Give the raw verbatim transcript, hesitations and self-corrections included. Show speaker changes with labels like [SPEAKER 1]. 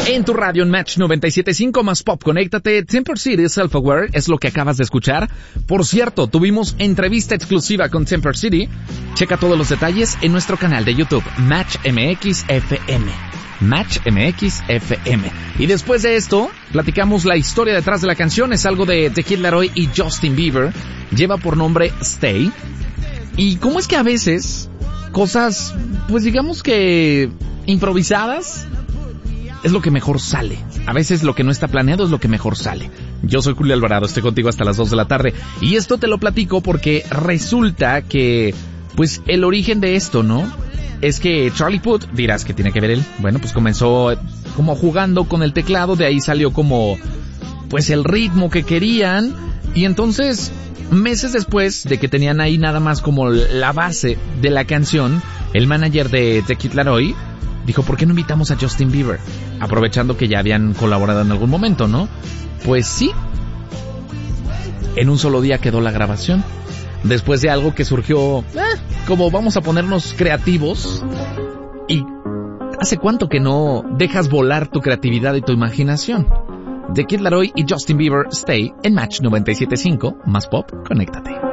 [SPEAKER 1] En tu radio en Match noventa y siete punto cinco más Pop, conéctate. Temper City Self-Aware es lo que acabas de escuchar. Por cierto, tuvimos entrevista exclusiva con Temper City. Checa todos los detalles en nuestro canal de YouTube, Match M X F M. Match M X F M. Y después de esto, platicamos la historia detrás de la canción. Es algo de The Kid Laroi y Justin Bieber. Lleva por nombre Stay. Y cómo es que a veces cosas, pues digamos que improvisadas, es lo que mejor sale. A veces lo que no está planeado es lo que mejor sale. Yo soy Julio Alvarado, estoy contigo hasta las dos de la tarde. Y esto te lo platico porque resulta que, pues, el origen de esto, ¿no? Es que Charlie Puth, dirás que tiene que ver él. Bueno, pues comenzó como jugando con el teclado, de ahí salió como, pues, el ritmo que querían. Y entonces, meses después de que tenían ahí nada más como la base de la canción, el manager de The Kid Laroi dijo, ¿por qué no invitamos a Justin Bieber? Aprovechando que ya habían colaborado en algún momento, ¿no? Pues sí. En un solo día quedó la grabación. Después de algo que surgió, eh, como vamos a ponernos creativos. ¿Y hace cuánto que no dejas volar tu creatividad y tu imaginación? The Kid Laroi y Justin Bieber, Stay, en Match noventa y siete punto cinco, más Pop, conéctate.